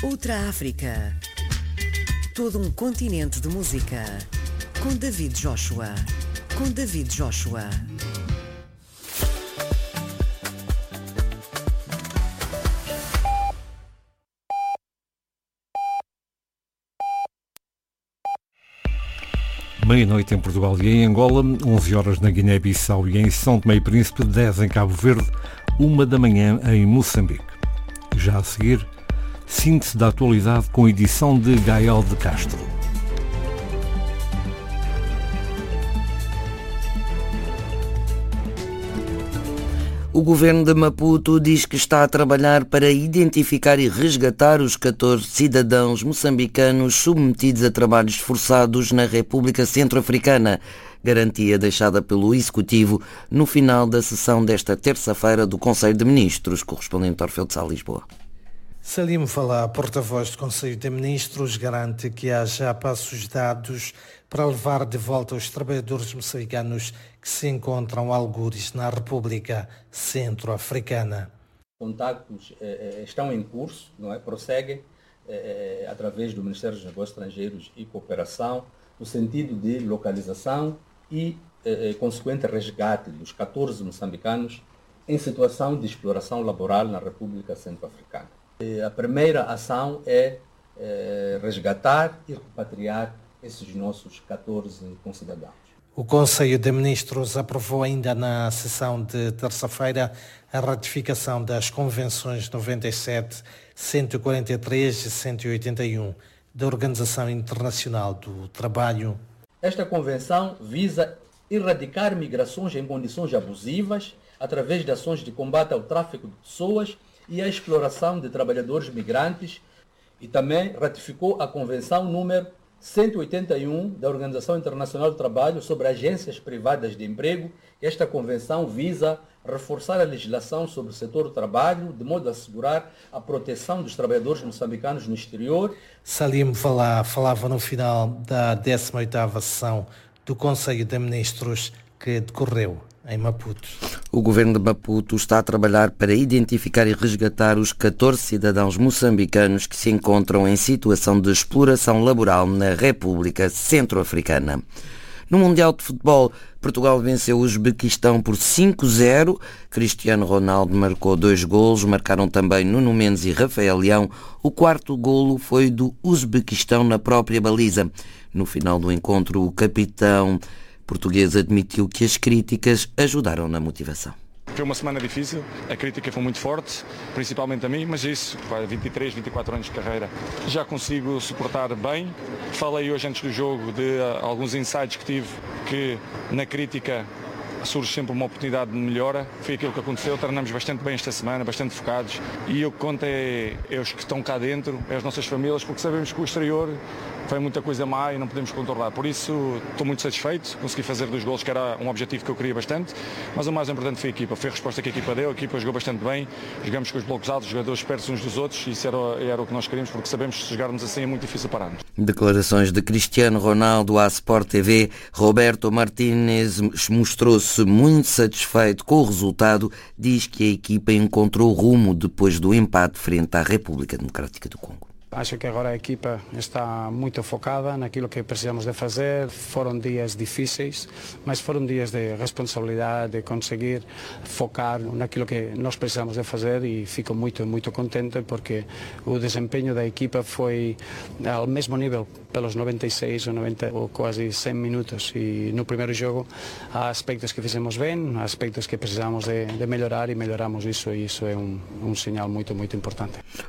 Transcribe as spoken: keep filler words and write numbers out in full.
Outra África. Todo um continente de música. Com David Joshua. Com David Joshua. Meia-noite em Portugal e em Angola, onze horas na Guiné-Bissau e em São Tomé e Príncipe, dez em Cabo Verde, uma da manhã em Moçambique. Já a seguir, síntese da atualidade com edição de Gael de Castro. O governo de Maputo diz que está a trabalhar para identificar e resgatar os catorze cidadãos moçambicanos submetidos a trabalhos forçados na República Centro-Africana, garantia deixada pelo Executivo no final da sessão desta terça-feira do Conselho de Ministros, correspondente Orfeu de Sá, Lisboa. Salim Falá, porta-voz do Conselho de Ministros, garante que há já passos dados para levar de volta os trabalhadores moçambicanos que se encontram algures na República Centro-Africana. Contactos eh, estão em curso, não é? Prosseguem eh, através do Ministério dos Negócios Estrangeiros e Cooperação, no sentido de localização e eh, consequente resgate dos catorze moçambicanos em situação de exploração laboral na República Centro-Africana. A primeira ação é, é resgatar e repatriar esses nossos catorze concidadãos. O Conselho de Ministros aprovou ainda na sessão de terça-feira a ratificação das Convenções noventa e sete, cento e quarenta e três e cento e oitenta e um da Organização Internacional do Trabalho. Esta convenção visa erradicar migrações em condições abusivas através de ações de combate ao tráfico de pessoas e a exploração de trabalhadores migrantes, e também ratificou a Convenção número cento e oitenta e um da Organização Internacional do Trabalho sobre agências privadas de emprego. Esta convenção visa reforçar a legislação sobre o setor do trabalho, de modo a assegurar a proteção dos trabalhadores moçambicanos no exterior. Salim Falá falava no final da décima oitava sessão do Conselho de Ministros que decorreu em Maputo. O governo de Maputo está a trabalhar para identificar e resgatar os catorze cidadãos moçambicanos que se encontram em situação de exploração laboral na República Centro-Africana. No Mundial de Futebol, Portugal venceu o Uzbequistão por cinco a zero. Cristiano Ronaldo marcou dois golos, marcaram também Nuno Mendes e Rafael Leão. O quarto golo foi do Uzbequistão na própria baliza. No final do encontro, o capitão português admitiu que as críticas ajudaram na motivação. Foi uma semana difícil, a crítica foi muito forte, principalmente a mim, mas isso, vinte e três, vinte e quatro anos de carreira, já consigo suportar bem. Falei hoje antes do jogo de uh, alguns insights que tive, que na crítica surge sempre uma oportunidade de melhora. Foi aquilo que aconteceu, treinamos bastante bem esta semana, bastante focados, e o que conta é, é os que estão cá dentro, é as nossas famílias, porque sabemos que o exterior foi muita coisa má e não podemos controlar. Por isso estou muito satisfeito, consegui fazer dois golos, que era um objetivo que eu queria bastante, mas o mais importante foi a equipa, foi a resposta que a equipa deu, a equipa jogou bastante bem, jogamos com os blocos altos, os jogadores perto uns dos outros, e isso era, era o que nós queríamos, porque sabemos que se jogarmos assim é muito difícil pararmos. Declarações de Cristiano Ronaldo à Sport T V. Roberto Martínez mostrou-se muito satisfeito com o resultado, diz que a equipa encontrou rumo depois do empate frente à República Democrática do Congo. Acho que agora a equipa está muito focada naquilo que precisamos de fazer. Foram dias difíceis, mas foram dias de responsabilidade, de conseguir focar naquilo que nós precisamos de fazer, e fico muito, muito contente porque o desempenho da equipa foi ao mesmo nível pelos noventa e seis ou noventa ou quase cem minutos, e no primeiro jogo há aspectos que fizemos bem, há aspectos que precisamos de, de melhorar, e melhoramos isso, e isso é um, um sinal muito, muito importante.